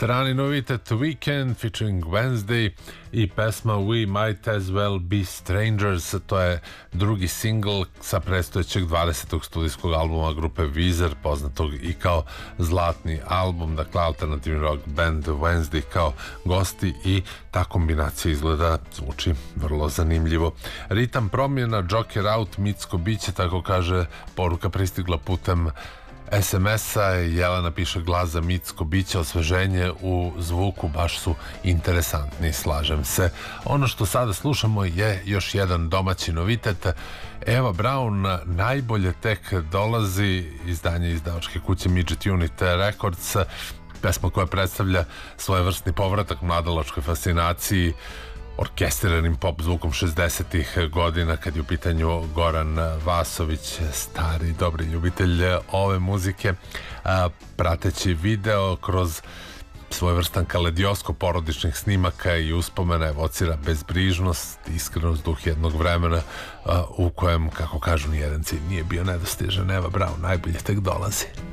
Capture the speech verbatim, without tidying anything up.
Strani novitet Weekend featuring Wednesday i pesma We Might As Well Be Strangers. To je drugi singl sa predstojećeg dvadesetog studijskog albuma grupe Weezer, poznatog i kao zlatni album, dakle alternativni rock band Wednesday kao gosti, i ta kombinacija izgleda, zvuči vrlo zanimljivo. Ritam promjena, Joker out, mitsko biće, tako kaže poruka pristigla putem es em es-a. Jelena piše: glas za mitsko biće, osveženje u zvuku, baš su interesantni, slažem se. Ono što sada slušamo je još jedan domaći novitet. Eva Braun najbolje tek dolazi, izdanje izdavačke kuće Midget Unit Records, pesma koja predstavlja svojevrsni povratak mladalačkoj fascinaciji orkestriranim pop zvukom šezdesetih godina, kad je u pitanju Goran Vasović, stari dobri ljubitelj ove muzike. Prateći video kroz svojevrstan kaledioskop porodičnih snimaka i uspomena evocira bezbrižnost, iskrenost, duh jednog vremena u kojem, kako kažu, nijedan cilj nije bio nedostižan. Eva Braun najbolje tek dolazi.